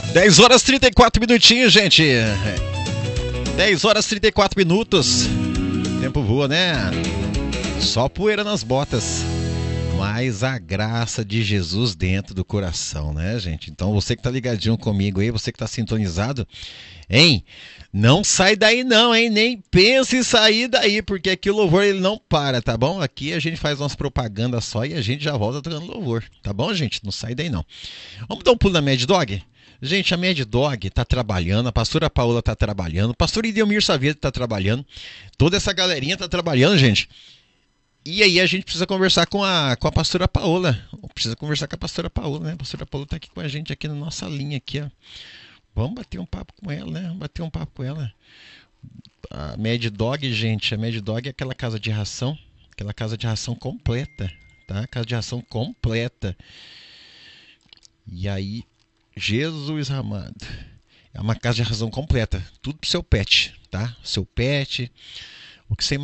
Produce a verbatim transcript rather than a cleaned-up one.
dez horas e trinta e quatro minutinhos, gente. dez horas e trinta e quatro minutos. O tempo voa, né? Só poeira nas botas. Mas a graça de Jesus dentro do coração, né, gente? Então você que tá ligadinho comigo aí, você que tá sintonizado, hein? Não sai daí não, hein? Nem pense em sair daí, porque aqui o louvor ele não para, tá bom? Aqui a gente faz umas propagandas só e a gente já volta tocando louvor, tá bom, gente? Não sai daí não. Vamos dar um pulo na Mad Dog? Gente, a Mad Dog tá trabalhando, a pastora Paola tá trabalhando, o pastor Idelmir Saavedra tá trabalhando, toda essa galerinha tá trabalhando, gente. E aí a gente precisa conversar com a, com a pastora Paola. Precisa conversar com a pastora Paola, né? A pastora Paola tá aqui com a gente, aqui na nossa linha aqui, ó. Vamos bater um papo com ela, né? Vamos bater um papo com ela. A Mad Dog, gente, a Mad Dog é aquela casa de ração, aquela casa de ração completa, tá? Casa de ração completa. E aí, Jesus amado, é uma casa de ração completa, tudo pro seu pet, tá? Seu pet, o que você